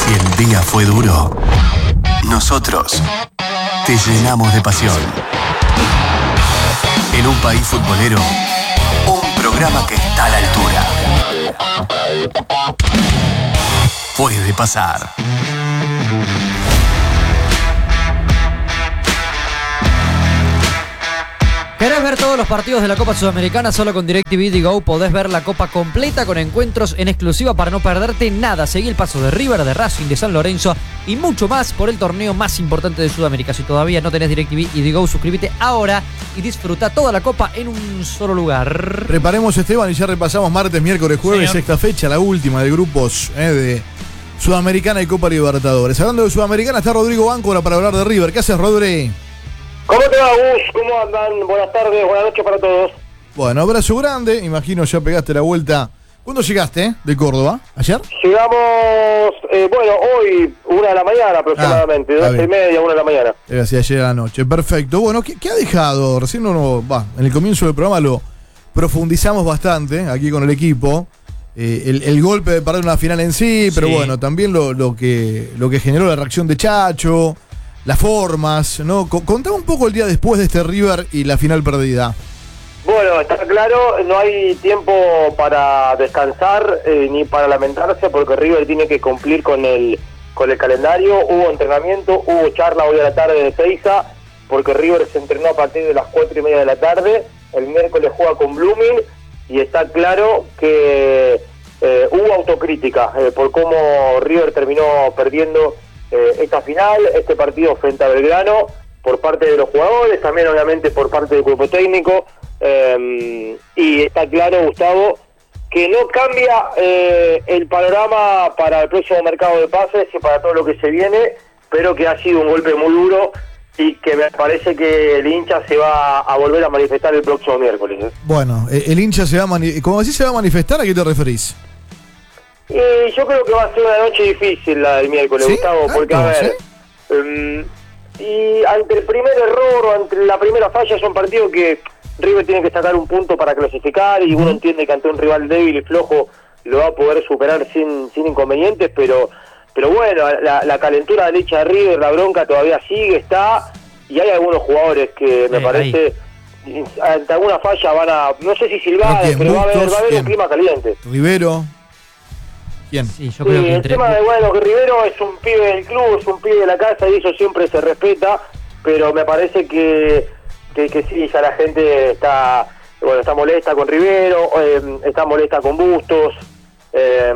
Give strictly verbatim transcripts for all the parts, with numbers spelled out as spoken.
Si el día fue duro, nosotros te llenamos de pasión. En un país futbolero, un programa que está a la altura. Puede pasar. ¿Querés ver todos los partidos de la Copa Sudamericana? Solo con DirecTV Digo podés ver la Copa completa con encuentros en exclusiva para no perderte nada. Seguí el paso de River, de Racing, de San Lorenzo y mucho más por el torneo más importante de Sudamérica. Si todavía no tenés DirecTV y Digo, suscríbete ahora y disfruta toda la Copa en un solo lugar. Reparemos, Esteban, y ya repasamos martes, miércoles, jueves, Señor. Sexta fecha, la última de grupos eh, de Sudamericana y Copa Libertadores. Hablando de Sudamericana, está Rodrigo Báncora para hablar de River. ¿Qué haces, Rodri? ¿Cómo te va, Gus? ¿Cómo andan? Buenas tardes, buenas noches para todos. Bueno, abrazo grande. Imagino ya pegaste la vuelta. ¿Cuándo llegaste eh, de Córdoba? ¿Ayer? Llegamos, eh, bueno, hoy, una de la mañana aproximadamente, ah, doce y media, una de la mañana. Eh, Así ayer a la noche. Perfecto. Bueno, ¿qué, qué ha dejado? Recién uno, va, en el comienzo del programa lo profundizamos bastante aquí con el equipo. Eh, el, el golpe de perder una final en sí, pero Sí. bueno, también lo, lo, que, lo que generó la reacción de Chacho, las formas, ¿no? C- contame un poco el día después de este River y la final perdida. Bueno, está claro, no hay tiempo para descansar eh, ni para lamentarse porque River tiene que cumplir con el con el calendario. Hubo entrenamiento, hubo charla hoy a la tarde de Seiza, porque River se entrenó a partir de las cuatro y media de la tarde. El miércoles juega con Blooming y está claro que eh, hubo autocrítica eh, por cómo River terminó perdiendo eh, esta final, este partido frente a Belgrano, por parte de los jugadores, también obviamente por parte del cuerpo técnico. Eh, y está claro, Gustavo, que no cambia eh, el panorama para el próximo mercado de pases y para todo lo que se viene, pero que ha sido un golpe muy duro y que me parece que el hincha se va a volver a manifestar el próximo miércoles. ¿eh? Bueno, eh, el hincha se va a mani- como decís, se va a manifestar, ¿a qué te referís? Y yo creo que va a ser una noche difícil la del miércoles, ¿Sí? Gustavo, porque a ¿Tanto? ver, um, y ante el primer error o ante la primera falla es un partido que River tiene que sacar un punto para clasificar y uno entiende que ante un rival débil y flojo lo va a poder superar sin sin inconvenientes, pero pero bueno, la, la calentura de leche de River, la bronca todavía sigue, está, y hay algunos jugadores que me Eh, parece ante alguna falla van a, no sé si silbar, ¿Pero quién? pero va a haber, ¿Bustos? va a haber un ¿Quién? clima caliente. Rivero. ¿Quién? Sí, yo Sí, creo que el entre... tema de, bueno, que Rivero es un pibe del club, es un pibe de la casa y eso siempre se respeta, pero me parece que, que, que sí, ya la gente está, bueno, está molesta con Rivero, eh, está molesta con Bustos. Eh,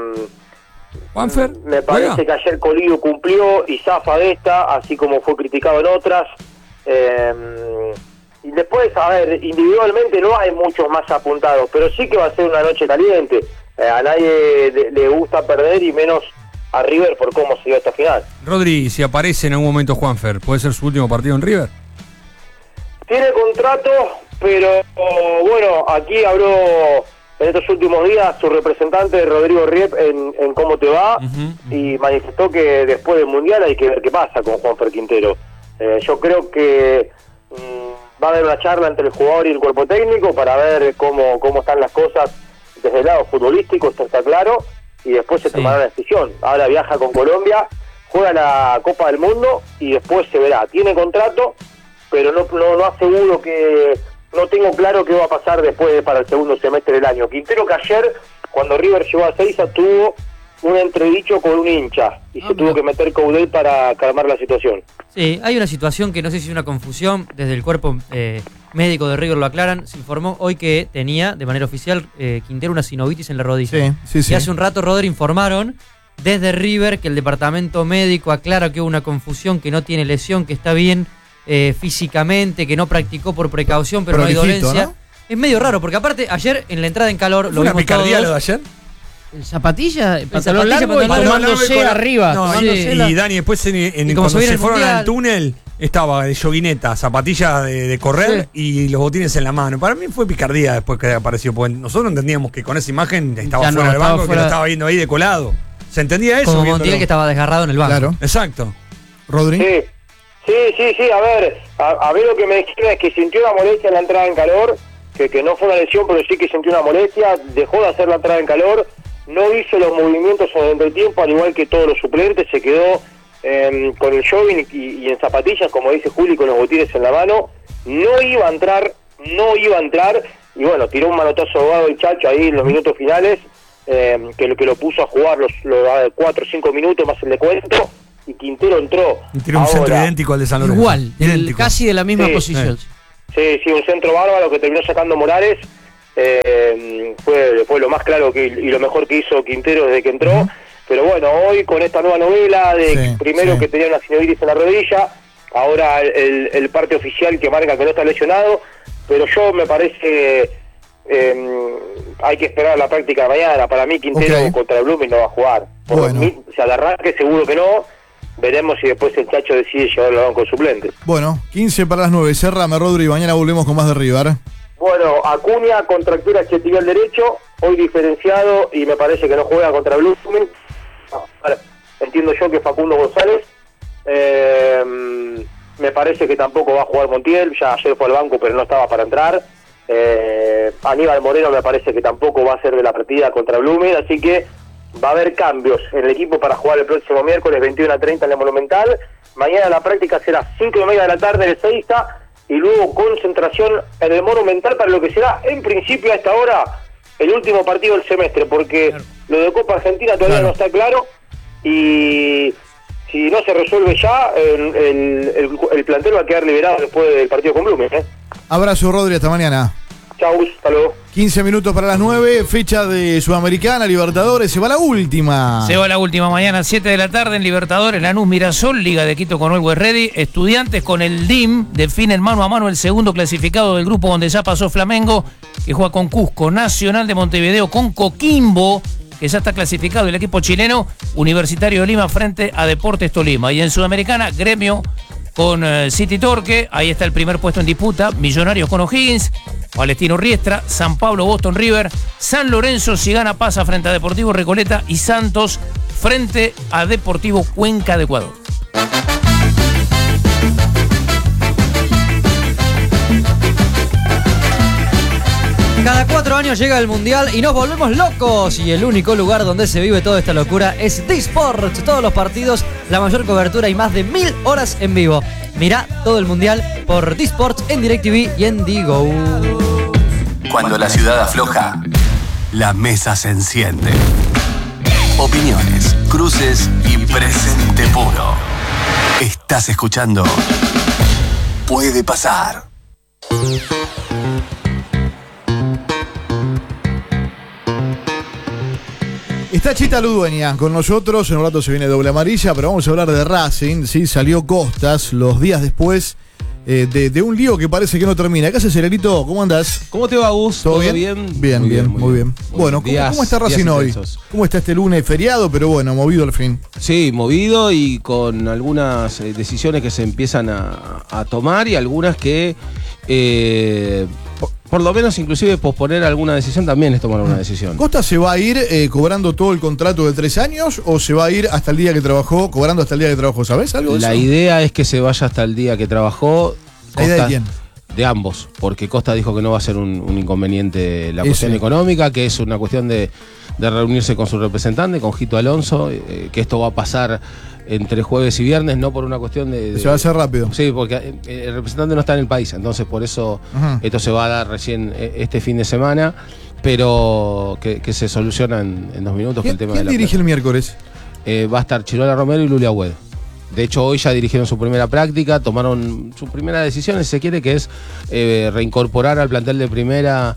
Juanfer, me parece juega. que ayer Colidio cumplió y zafa de esta, así como fue criticado en otras. Eh, y después, a ver, individualmente no hay muchos más apuntados, pero sí que va a ser una noche caliente. Eh, a nadie le, le gusta perder y menos a River por cómo se dio esta final. Rodri, si aparece en algún momento Juanfer, ¿puede ser su último partido en River? Tiene contrato, pero oh, bueno, aquí habló en estos últimos días su representante Rodrigo Riep en, en Cómo Te Va, Uh-huh. y manifestó que después del Mundial hay que ver qué pasa con Juanfer Quintero. Eh, yo creo que mmm, va a haber una charla entre el jugador y el cuerpo técnico para ver cómo, cómo están las cosas desde el lado futbolístico, esto está claro, y después se Sí. tomará la decisión. Ahora viaja con Colombia, juega la Copa del Mundo y después se verá. Tiene contrato, pero no, no, no aseguro que, no tengo claro qué va a pasar después de, para el segundo semestre del año. Quintero, que ayer, cuando River llegó a Seiza, tuvo un entredicho con un hincha y Ah, se tuvo mira. que meter Caudel para calmar la situación. Sí, hay una situación que no sé si es una confusión, desde el cuerpo eh, médico de River lo aclaran, se informó hoy que tenía de manera oficial eh, Quintero una sinovitis en la rodilla. Sí, sí, sí. Y hace un rato, Rodri, informaron desde River que el departamento médico aclara que hubo una confusión, que no tiene lesión, que está bien eh, físicamente, que no practicó por precaución, pero Prolijito, no hay dolencia. ¿no? Es medio raro, porque aparte ayer en la entrada en calor ¿Fue lo una vimos picardía todos. lo de ayer? Zapatilla, pantalón zapatilla, largo y pantalón largo, tomándose con la- arriba. No, tomándose y, la- y Dani, después en, en- Y como cuando se viene se el fueron mundial. al túnel, estaba de yoguineta, zapatilla de, de correr y los botines en la mano. Para mí fue picardía después que apareció, porque nosotros entendíamos que con esa imagen estaba Ya no, fuera del estaba banco, que fuera. lo estaba viendo ahí de colado. ¿Se entendía eso? Como viéndolo? Montiel, que estaba desgarrado en el banco. Claro. Exacto. Rodri. Sí, sí, sí, sí, a ver, a, a ver lo que me dijeron es que sintió una molestia en la entrada en calor, que, que no fue una lesión, pero sí que sintió una molestia, dejó de hacer la entrada en calor no hizo los movimientos en el entretiempo, al igual que todos los suplentes, se quedó eh, con el jogging y, y en zapatillas, como dice Juli, con los botines en la mano. No iba a entrar, no iba a entrar, y bueno, tiró un manotazo ahogado el Chacho ahí en los minutos finales, eh, que, lo, que lo puso a jugar los, los cuatro o cinco minutos más el descuento, y Quintero entró. Y tiró un ahora, centro idéntico al de San Lorenzo. Igual, el- idéntico. casi de la misma Sí, posición. Sí, sí, un centro bárbaro que terminó sacando Morales. Eh, fue, fue lo más claro que, y lo mejor que hizo Quintero desde que entró. Uh-huh. Pero bueno, hoy con esta nueva novela de Sí, primero sí. que tenía una sinovitis en la rodilla, ahora el, el parte oficial que marca que no está lesionado, pero yo me parece eh, hay que esperar a la práctica de mañana. Para mí Quintero Okay. contra el Blooming no va a jugar. Por Bueno. mí, o sea, de arranque seguro que no. Veremos si después el Chacho decide llevarlo a banco de suplentes. Bueno, quince para las nueve. Cerrame, Rodri, y mañana volvemos con más de River. Bueno, Acuña, contractura chetibial derecho, hoy diferenciado y me parece que no juega contra Blooming. No, ahora, entiendo yo que Facundo González. Eh, me parece que tampoco va a jugar Montiel, ya ayer fue al banco pero no estaba para entrar. Eh, Aníbal Moreno me parece que tampoco va a ser de la partida contra Blooming, así que va a haber cambios en el equipo para jugar el próximo miércoles veintiuno a treinta en el Monumental. Mañana la práctica será cinco y media de la tarde en el Seiza y luego concentración en el Monumental para lo que será en principio a esta hora el último partido del semestre, porque claro, lo de Copa Argentina todavía claro. no está claro y si no se resuelve ya el, el, el, el plantel va a quedar liberado después del partido con Blooming. ¿eh? Abrazo, Rodri, hasta mañana. Chau, hasta luego. quince minutos para las nueve, fecha de Sudamericana, Libertadores, se va la última. Se va la última mañana, siete de la tarde en Libertadores, Lanús Mirasol, Liga de Quito con Always Ready, Estudiantes con el D I M, definen mano a mano el segundo clasificado del grupo donde ya pasó Flamengo, que juega con Cusco, Nacional de Montevideo con Coquimbo, que ya está clasificado el equipo chileno, Universitario de Lima frente a Deportes Tolima. Y en Sudamericana, Gremio con uh, City Torque, ahí está el primer puesto en disputa, Millonarios con O'Higgins, Palestino Riestra, San Pablo Boston River, San Lorenzo si gana pasa frente a Deportivo Recoleta y Santos frente a Deportivo Cuenca de Ecuador. Cada cuatro años llega el Mundial y nos volvemos locos. Y el único lugar donde se vive toda esta locura es D-Sport. Todos los partidos, la mayor cobertura y más de mil horas en vivo. Mirá todo el Mundial por D-Sport en DirecTV y en Digo. Cuando la ciudad afloja, la mesa se enciende. Opiniones, cruces y presente puro. Estás escuchando Puede Pasar. Está Chita Ludueña con nosotros, en un rato se viene Doble Amarilla, pero vamos a hablar de Racing. Sí, salió Costas los días después eh, de, de un lío que parece que no termina. ¿Qué haces, Celerito? ¿Cómo andás? ¿Cómo te va, Gus? ¿Todo, ¿Todo bien? bien? Bien, muy bien, muy bien. Muy Bueno, bien. ¿cómo, ¿cómo está Racing días hoy? intensos. ¿Cómo está este lunes feriado? Pero bueno, movido al fin. Sí, movido y con algunas eh, decisiones que se empiezan a, a tomar y algunas que, eh, por, por lo menos inclusive posponer alguna decisión también es tomar una decisión. ¿Costa se va a ir eh, cobrando todo el contrato de tres años o se va a ir hasta el día que trabajó, cobrando hasta el día que trabajó? ¿Sabés algo de La eso? idea es que se vaya hasta el día que trabajó. ¿La idea de Costa- quién? De ambos, porque Costa dijo que no va a ser un, un inconveniente la Ese. cuestión económica, que es una cuestión de, de reunirse con su representante, con Jito Alonso, eh, que esto va a pasar entre jueves y viernes, no por una cuestión de... de- Se va a hacer rápido. Sí, porque eh, el representante no está en el país, entonces por eso Ajá. esto se va a dar recién eh, este fin de semana, pero que, que se soluciona en, en dos minutos. ¿Quién, con el tema quién de la dirige plata. el miércoles? Eh, va a estar Chirola Romero y Lulia Agüed. De hecho, hoy ya dirigieron su primera práctica, tomaron su primera decisión, si se quiere, que es eh, reincorporar al plantel de primera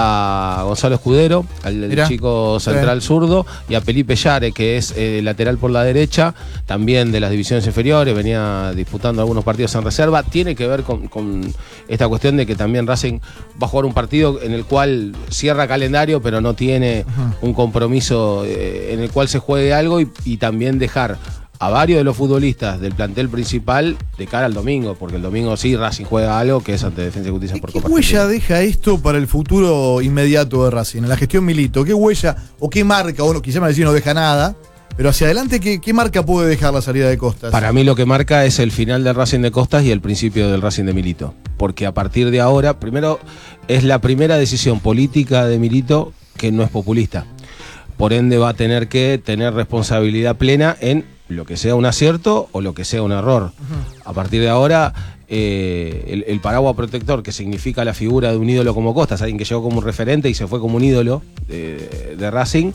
a Gonzalo Escudero, al Mirá. chico central Sí. zurdo, y a Felipe Yare, que es eh, lateral por la derecha, también de las divisiones inferiores, venía disputando algunos partidos en reserva. Tiene que ver con, con esta cuestión de que también Racing va a jugar un partido en el cual cierra calendario, pero no tiene Ajá. un compromiso eh, en el cual se juegue algo y, y también dejar a varios de los futbolistas del plantel principal de cara al domingo, porque el domingo sí Racing juega algo que es ante Defensa y Justicia por ¿Qué Copa huella Argentina. deja esto para el futuro inmediato de Racing? En la gestión Milito, ¿qué huella o qué marca? Bueno, quizá me decir no deja nada, pero hacia adelante, ¿qué, qué marca puede dejar la salida de Costas? Para mí lo que marca es el final del Racing de Costas y el principio del Racing de Milito, porque a partir de ahora, primero, es la primera decisión política de Milito que no es populista. por ende va a tener que tener responsabilidad plena en lo que sea un acierto o lo que sea un error. Uh-huh. A partir de ahora, eh, el, el paraguas protector, que significa la figura de un ídolo como Costas, alguien que llegó como un referente y se fue como un ídolo de, de Racing,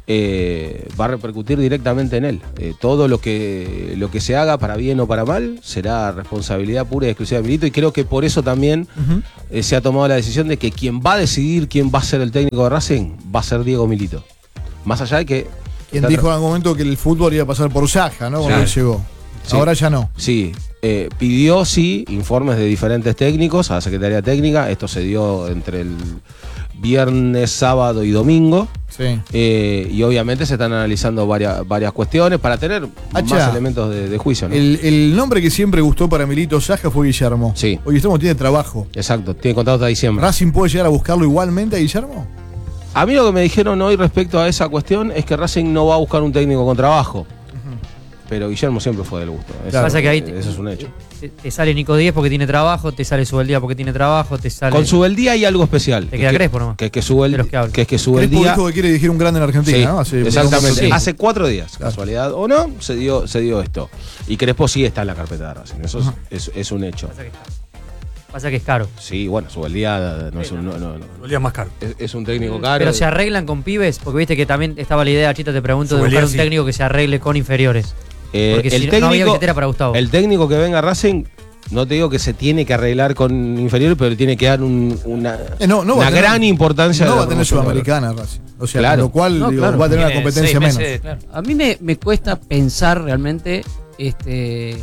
eh, va a repercutir directamente en él. Eh, todo lo que, lo que se haga, para bien o para mal, será responsabilidad pura y exclusiva de Milito, y creo que por eso también uh-huh. eh, se ha tomado la decisión de que quien va a decidir quién va a ser el técnico de Racing va a ser Diego Milito. Más allá de que... Quien dijo en algún momento que el fútbol iba a pasar por Saja, ¿no? Cuando Claro. él llegó. Sí. Ahora ya no. Sí, eh, pidió, sí, informes de diferentes técnicos a la Secretaría Técnica. Esto se dio entre el viernes, sábado y domingo. Sí. Eh, y obviamente se están analizando varias, varias cuestiones para tener Hacha, más elementos de, de juicio, ¿no? El, el nombre que siempre gustó para Milito Saja fue Guillermo. Sí. Hoy Guillermo tiene trabajo. Exacto, tiene contrato hasta diciembre. ¿Racing puede llegar a buscarlo igualmente a Guillermo? A mí lo que me dijeron hoy respecto a esa cuestión es que Racing no va a buscar un técnico con trabajo. Uh-huh. Pero Guillermo siempre fue del gusto. Eso, Pasa que ahí eso te, es un hecho. Te, te sale Nico Díez porque tiene trabajo, te sale Subeldía porque tiene trabajo, te sale... Con Subeldía hay algo especial. Te queda que, Crespo nomás. Que, que, Subel, de los que, que es que Crespo Subeldía... dijo que quiere dirigir un grande en Argentina, sí, ¿no? Hace, exactamente. Sí. Hace cuatro días, Claro. casualidad o no, se dio, se dio esto. Y Crespo sí está en la carpeta de Racing. Eso es, Ajá. es, es un hecho. Pasa que, pasa que es caro. Sí, bueno, Subeldía no es un... No, no, no. Subeldía más caro. Es, es un técnico caro. Pero se arreglan con pibes, porque viste que también estaba la idea, Chita, te pregunto, de Subeldía, buscar un sí. técnico que se arregle con inferiores. Eh, Porque si no, no había billetera para Gustavo. El técnico que venga a Racing, no te digo que se tiene que arreglar con inferiores, pero tiene que dar un, una, Eh, no, no va una a tener- gran importancia. No de va la a tener promoción de Sudamericana Racing. O sea, Claro. con lo cual No, digo, claro. va a tener una Tiene competencia seis menos. meses, claro. A mí me, me cuesta pensar realmente este,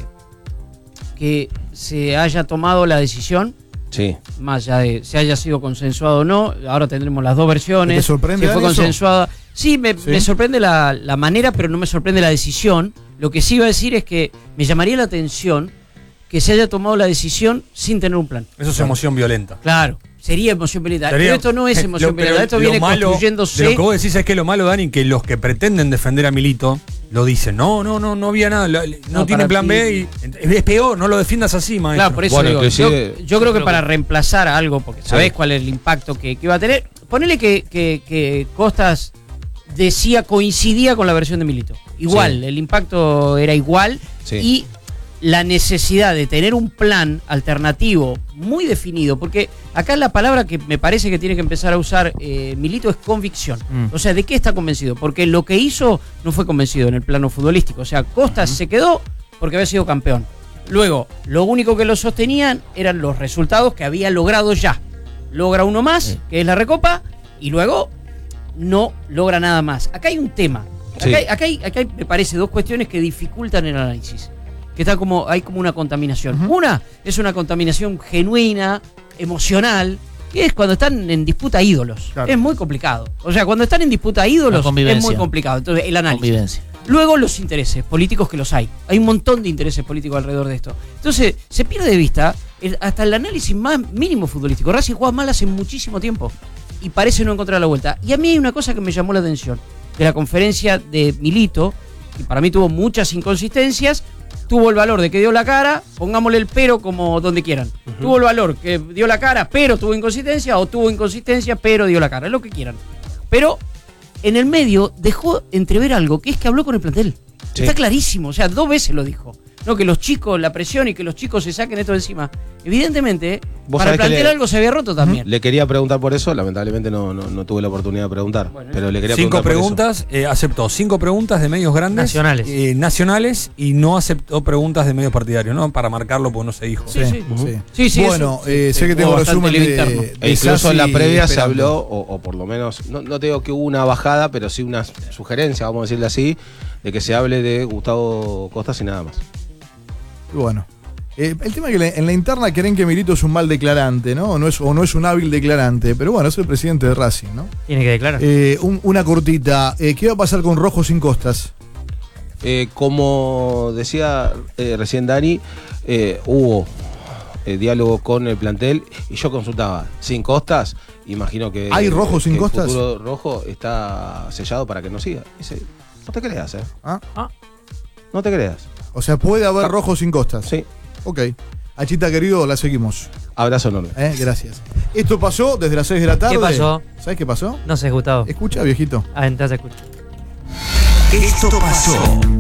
que se haya tomado la decisión, Sí. más allá de se haya sido consensuado o no. Ahora tendremos las dos versiones. ¿Te sorprende, si fue Dani, eso? consensuada. Sí, me, Sí. me sorprende la, la manera, pero no me sorprende la decisión. Lo que sí iba a decir es que me llamaría la atención que se haya tomado la decisión sin tener un plan. Eso es emoción violenta. Claro, sería emoción violenta. Sería- Pero esto no es eh, emoción lo- pero violenta, esto lo viene malo construyéndose. de lo que vos decís es que lo malo, Dani, que los que pretenden defender a Milito lo dicen. No, no, no, no había nada. lo- No, No, tienen para plan ti- B y es peor, no lo defiendas así, maestro. Claro, por eso Bueno, digo, inclusive- yo, yo creo que para reemplazar a algo, porque sabés Sí. cuál es el impacto que, que iba a tener, ponele que, que, que Costas decía, coincidía con la versión de Milito. Igual, Sí. el impacto era igual Sí. y la necesidad de tener un plan alternativo muy definido, porque acá la palabra que me parece que tiene que empezar a usar eh, Milito es convicción. Mm. O sea, ¿de qué está convencido? Porque lo que hizo no fue convencido en el plano futbolístico. O sea, Costas se quedó porque había sido campeón. Luego, lo único que lo sostenían eran los resultados que había logrado ya. Logra uno más, que es la Recopa, y luego no logra nada más. Acá hay un tema. Acá, Sí. hay, acá, hay, acá hay, me parece, dos cuestiones que dificultan el análisis. Que está como, hay como una contaminación. Ujú. Una es una contaminación genuina, emocional, que es cuando están en disputa ídolos. Claro. Es muy complicado. O sea, cuando están en disputa ídolos La es convivencia. muy complicado. Entonces, el análisis. Convivencia. Luego los intereses políticos que los hay. Hay un montón de intereses políticos alrededor de esto. Entonces, se pierde de vista el- hasta el análisis más mínimo futbolístico. Racing juega mal hace muchísimo tiempo y parece no encontrar la vuelta. Y a mí hay una cosa que me llamó la atención de la conferencia de Milito, que para mí tuvo muchas inconsistencias, tuvo el valor de que dio la cara, pongámosle el pero como donde quieran. Tuvo el valor que dio la cara, pero tuvo inconsistencia, o tuvo inconsistencia, pero dio la cara, es lo que quieran. Pero en el medio dejó entrever algo, que es que habló con el plantel. Sí. Está clarísimo, o sea, dos veces lo dijo. No, que los chicos, la presión y que los chicos se saquen esto de encima. Evidentemente, Vos para el sabés que plantel le- algo se había roto también. Le quería preguntar por eso, lamentablemente no, no, no tuve la oportunidad de preguntar. Bueno, pero le quería Cinco preguntar por eso. preguntas, eh, aceptó cinco preguntas de medios grandes. Nacionales. eh, nacionales y no aceptó preguntas de medios partidarios, ¿no? Para marcarlo, pues no se dijo. Sí, sí. Sí. Sí, sí, Bueno, eso, eh, sí, sé que hubo tengo bastante resumen lío de, interno. de E incluso en la Sassi previa se esperando. habló, o, o por lo menos, no, no te digo que hubo una bajada, pero sí una sugerencia, vamos a decirle así, de que se hable de Gustavo Costas y nada más. Y bueno, eh, el tema es que la- en la interna creen que Milito es un mal declarante, ¿no? O no es, o no es un hábil declarante, pero bueno, es el presidente de Racing, ¿no? Tiene que declarar. Eh, un- una cortita, eh, ¿qué va a pasar con Rojo sin Costas? Eh, como decía eh, recién Dani, eh, hubo eh, diálogo con el plantel y yo consultaba, sin Costas, imagino que... ¿Hay rojo que sin el Costas? futuro rojo está sellado para que no siga. Dice, no te creas, ¿eh? ¿Ah? No te creas. O sea, puede haber Ah. Rojo sin Costas. Sí. Ok. Achita querido, la seguimos. Abrazo enorme. Eh, gracias. Esto pasó desde las seis de la tarde. ¿Qué pasó? ¿Sabes qué pasó? No sé, Gustavo. Escucha, viejito. Ah, entonces escucha. Esto pasó